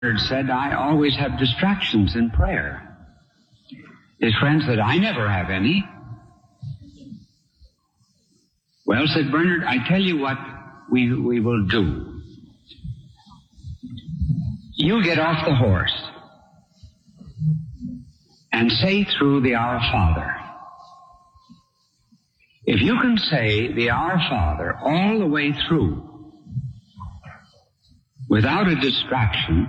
said, I always have distractions in prayer. His friend said, I never have any. Well, said Bernard, I tell you what we will do. You get off the horse and say through the Our Father. If you can say the Our Father all the way through without a distraction,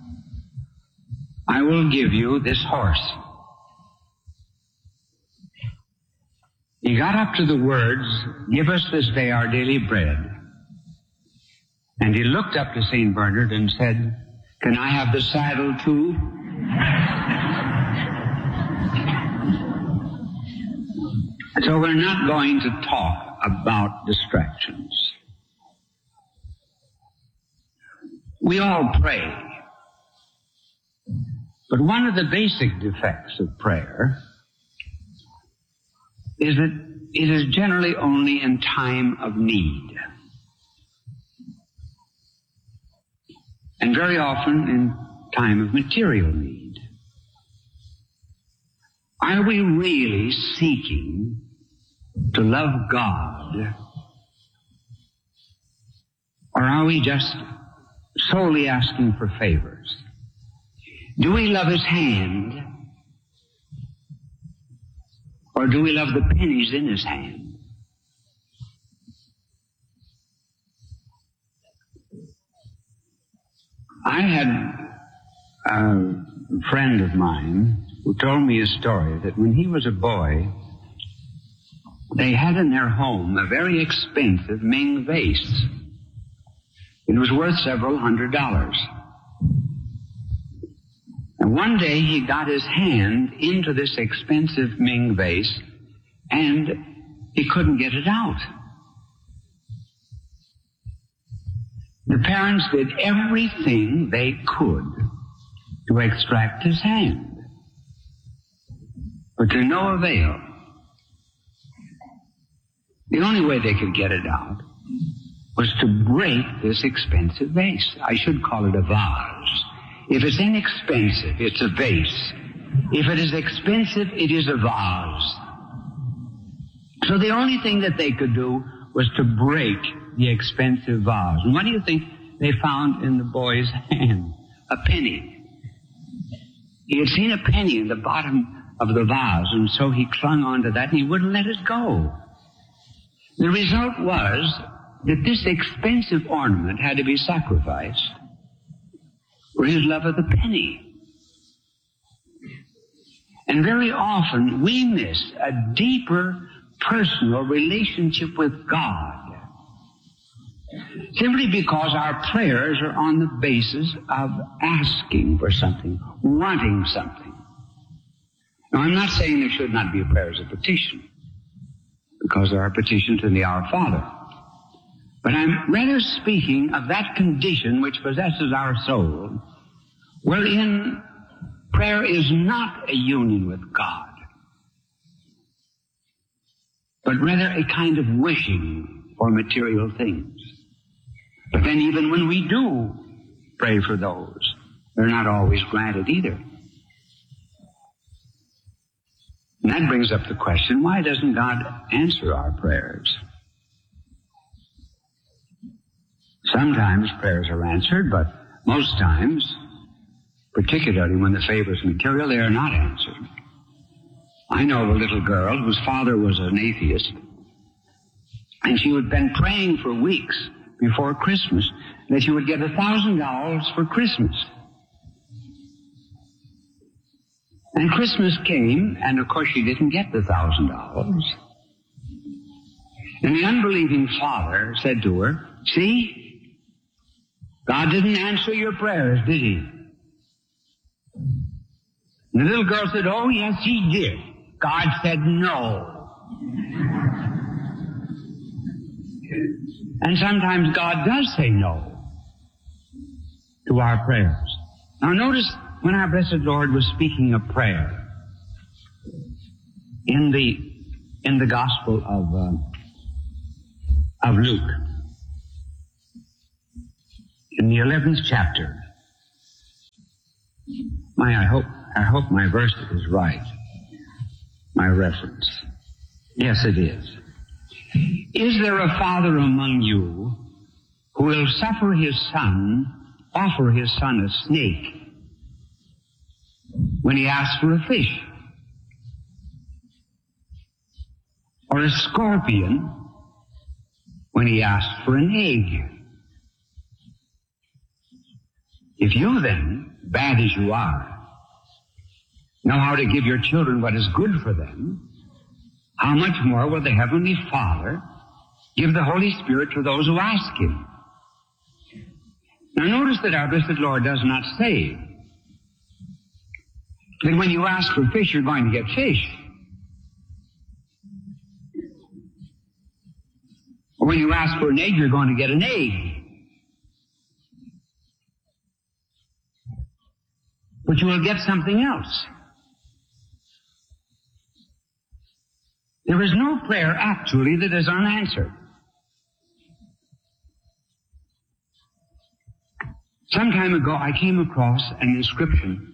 I will give you this horse. He got up to the words, give us this day our daily bread. And he looked up to St. Bernard and said, can I have the saddle too? So we're not going to talk about distractions. We all pray. But one of the basic defects of prayer is that it is generally only in time of need. And very often in time of material need. Are we really seeking to love God? Or are we just solely asking for favors? Do we love His hand? Or do we love the pennies in His hand? I had a friend of mine who told me a story that when he was a boy, they had in their home a very expensive Ming vase. It was worth several $100s. And one day he got his hand into this expensive Ming vase and he couldn't get it out. The parents did everything they could to extract his hand, but to no avail. The only way they could get it out was to break this expensive vase. I should call it a vase. If it's inexpensive, it's a vase. If it is expensive, it is a vase. So the only thing that they could do was to break the expensive vase. And what do you think they found in the boy's hand? A penny. He had seen a penny in the bottom of the vase, and so he clung onto that and he wouldn't let it go. The result was that this expensive ornament had to be sacrificed for his love of the penny. And very often we miss a deeper personal relationship with God simply because our prayers are on the basis of asking for something, wanting something. Now, I'm not saying there should not be prayers of petition, because there are petitions in the Our Father. But I'm rather speaking of that condition which possesses our soul, wherein prayer is not a union with God, but rather a kind of wishing for material things. But then even when we do pray for those, they're not always granted either. And that brings up the question, why doesn't God answer our prayers? Sometimes prayers are answered, but most times, particularly when the favor is material, they are not answered. I know of a little girl whose father was an atheist, and she had been praying for weeks before Christmas that she would get $1,000 for Christmas. And Christmas came, and of course she didn't get the $1,000. And the unbelieving father said to her, see, God didn't answer your prayers, did He? And the little girl said, oh, yes, He did. God said no. And sometimes God does say no to our prayers. Now notice when our blessed Lord was speaking of prayer in the Gospel of Luke, in the 11th chapter, I hope my verse is right. My reference. Yes, it is. Is there a father among you who will offer his son a snake when he asks for a fish? Or a scorpion when he asks for an egg? If you then, bad as you are, know how to give your children what is good for them, how much more will the Heavenly Father give the Holy Spirit to those who ask Him? Now notice that our blessed Lord does not say that when you ask for fish, you're going to get fish. Or when you ask for an egg, you're going to get an egg. But you will get something else. There is no prayer actually that is unanswered. Some time ago I came across an inscription.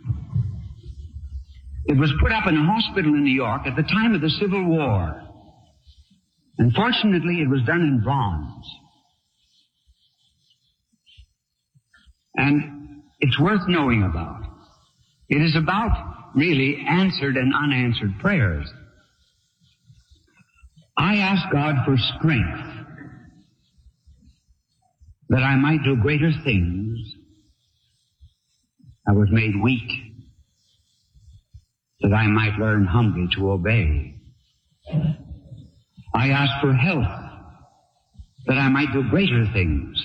It was put up in a hospital in New York at the time of the Civil War. Unfortunately, it was done in bronze. And it's worth knowing about. It is about, really, answered and unanswered prayers. I ask God for strength that I might do greater things. I was made weak that I might learn humbly to obey. I ask for health that I might do greater things.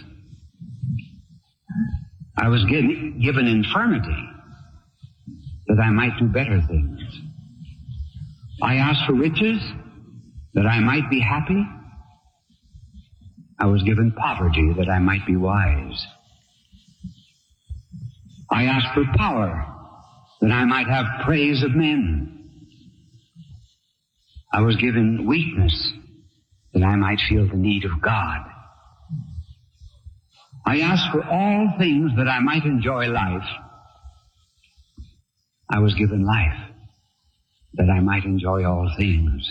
I was given infirmity that I might do better things. I ask for riches that I might be happy. I was given poverty that I might be wise. I ask for power that I might have praise of men. I was given weakness that I might feel the need of God. I ask for all things that I might enjoy life. I was given life that I might enjoy all things.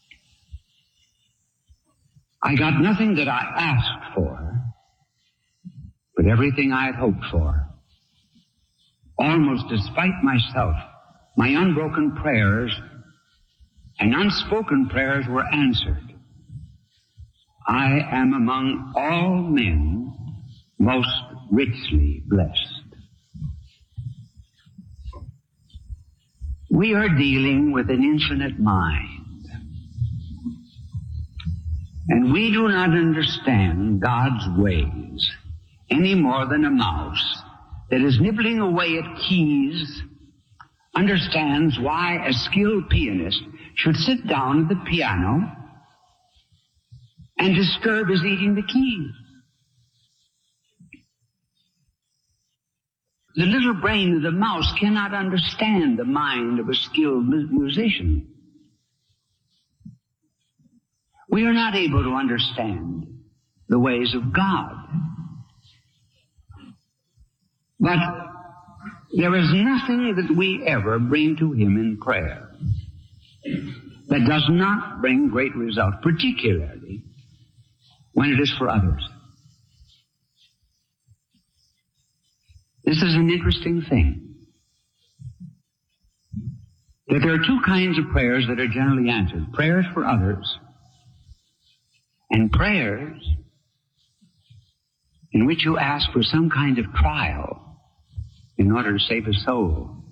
I got nothing that I asked for, but everything I had hoped for. Almost despite myself, my unbroken prayers and unspoken prayers were answered. I am among all men most richly blessed. We are dealing with an infinite mind. And we do not understand God's ways any more than a mouse that is nibbling away at keys understands why a skilled pianist should sit down at the piano and disturb his eating the keys. The little brain of the mouse cannot understand the mind of a skilled musician. We are not able to understand the ways of God. But there is nothing that we ever bring to Him in prayer that does not bring great results, particularly when it is for others. This is an interesting thing, that there are two kinds of prayers that are generally answered. Prayers for others and prayers in which you ask for some kind of trial in order to save a soul.